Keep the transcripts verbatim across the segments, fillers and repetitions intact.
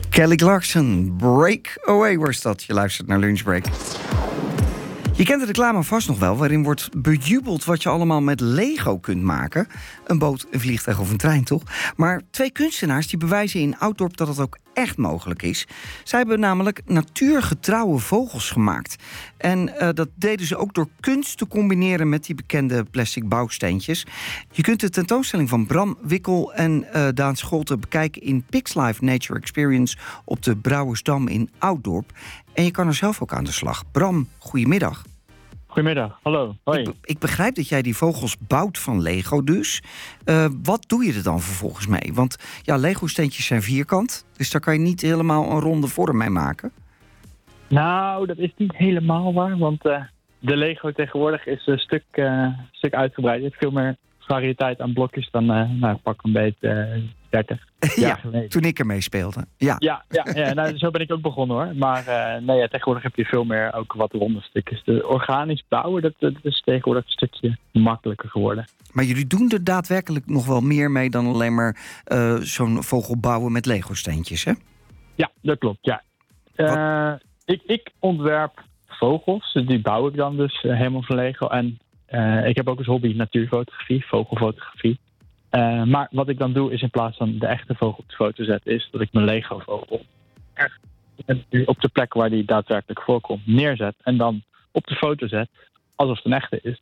Kelly Clarkson, Break Away was dat. Je luistert naar Lunchbreak. Je kent de reclame vast nog wel, waarin wordt bejubeld wat je allemaal met Lego kunt maken. Een boot, een vliegtuig of een trein, toch? Maar twee kunstenaars die bewijzen in Ouddorp dat het ook echt mogelijk is. Zij hebben namelijk natuurgetrouwe vogels gemaakt. En uh, dat deden ze ook door kunst te combineren met die bekende plastic bouwsteentjes. Je kunt de tentoonstelling van Bram Wikkel en uh, Daan Scholte bekijken in Pixlife Nature Experience op de Brouwersdam in Ouddorp. En je kan er zelf ook aan de slag. Bram, goedemiddag. Goedemiddag, hallo. Hoi. Ik, ik begrijp dat jij die vogels bouwt van Lego dus. Uh, wat doe je er dan vervolgens mee? Want ja, Lego-steentjes zijn vierkant, dus daar kan je niet helemaal een ronde vorm mee maken. Nou, dat is niet helemaal waar, want uh, de Lego tegenwoordig is een stuk, uh, stuk uitgebreid. Je hebt veel meer variëteit aan blokjes dan, uh, nou, pak een beetje uh, dertig jaar ja, geleden. Toen ik ermee speelde. Ja, ja, ja, ja nou, zo ben ik ook begonnen hoor. Maar uh, nee, ja, tegenwoordig heb je veel meer ook wat ronde stukjes. De organisch bouwen, dat, dat is tegenwoordig een stukje makkelijker geworden. Maar jullie doen er daadwerkelijk nog wel meer mee dan alleen maar uh, zo'n vogel bouwen met Lego-steentjes, hè? Ja, dat klopt, ja. Uh, ik, ik ontwerp vogels, dus die bouw ik dan dus uh, helemaal van Lego. En uh, ik heb ook als hobby natuurfotografie, vogelfotografie. Uh, maar wat ik dan doe is in plaats van de echte vogel op de foto zetten, is dat ik mijn Lego-vogel op de plek waar die daadwerkelijk voorkomt neerzet. En dan op de foto zet alsof het een echte is.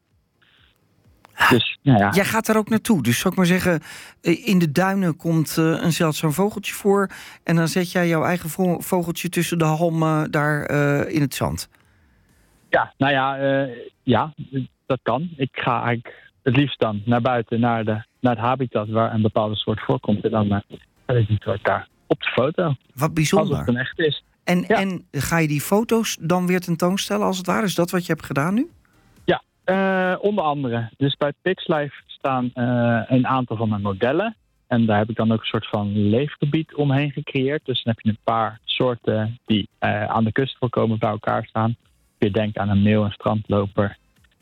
Dus, nou ja. Jij gaat daar ook naartoe. Dus zou ik maar zeggen, in de duinen komt uh, een zeldzaam vogeltje voor. En dan zet jij jouw eigen vo- vogeltje tussen de halmen daar uh, in het zand. Ja, nou ja, uh, ja, dat kan. Ik ga eigenlijk het liefst dan naar buiten, naar, de, naar het habitat waar een bepaalde soort voorkomt. En dan uh, is die soort daar op de foto. Wat bijzonder. Alsof het een echt is. En, ja. en ga je die foto's dan weer tentoonstellen als het ware? Is dat wat je hebt gedaan nu? Ja, uh, onder andere. Dus bij Pixlife staan uh, een aantal van mijn modellen. En daar heb ik dan ook een soort van leefgebied omheen gecreëerd. Dus dan heb je een paar soorten die uh, aan de kust voorkomen bij elkaar staan. Je denkt aan een meeuw, een strandloper.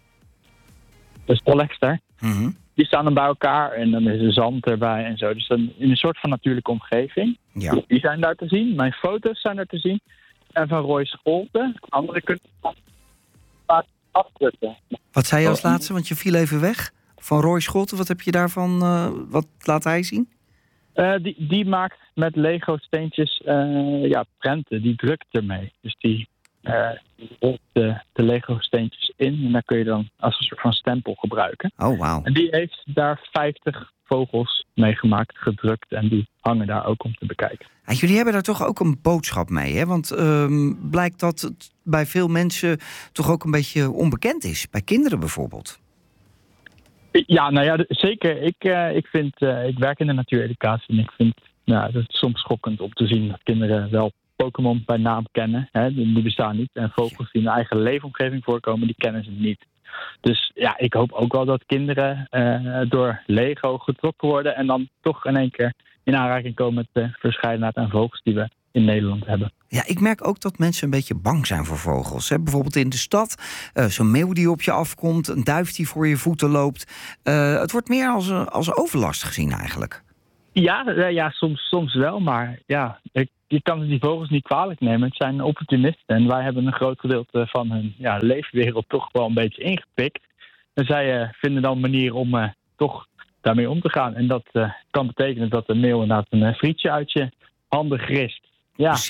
Dus pollexter. Mm-hmm. Die staan dan bij elkaar en dan is er zand erbij en zo. Dus dan in een soort van natuurlijke omgeving. Ja. Die zijn daar te zien. Mijn foto's zijn daar te zien. En van Roy Scholte, andere kunstenaars, vaak afdrukken. Wat zei je als laatste? Want je viel even weg. Van Roy Scholte, wat heb je daarvan? Uh, wat laat hij zien? Uh, die, die maakt met Lego steentjes uh, ja, prenten. Die drukt ermee. Dus die uh, rolt de, de Lego steentjes in. En daar kun je dan als een soort van stempel gebruiken. Oh, wauw. En die heeft daar vijftig vogels mee gemaakt, gedrukt. En die hangen daar ook om te bekijken. En jullie hebben daar toch ook een boodschap mee, hè? Want um, blijkt dat het bij veel mensen toch ook een beetje onbekend is. Bij kinderen bijvoorbeeld. Ja, nou ja, zeker. Ik, uh, ik, vind, uh, ik werk in de natuureducatie en ik vind nou, het is soms schokkend om te zien dat kinderen wel Pokémon bij naam kennen. Hè? Die bestaan niet. En vogels die in hun eigen leefomgeving voorkomen, die kennen ze niet. Dus ja, ik hoop ook wel dat kinderen uh, door Lego getrokken worden en dan toch in één keer in aanraking komen met de verscheidenheid aan vogels die we in Nederland hebben. Ja, ik merk ook dat mensen een beetje bang zijn voor vogels. Hè? Bijvoorbeeld in de stad, uh, zo'n meeuw die op je afkomt, een duif die voor je voeten loopt. Uh, het wordt meer als, als overlast gezien eigenlijk. Ja, ja soms, soms wel, maar ja, ik, je kan die vogels niet kwalijk nemen. Het zijn opportunisten en wij hebben een groot gedeelte van hun ja, leefwereld toch wel een beetje ingepikt. En zij uh, vinden dan manieren om uh, toch daarmee om te gaan. En dat uh, kan betekenen dat de meeuw inderdaad een uh, frietje uit je handen grist. Ja,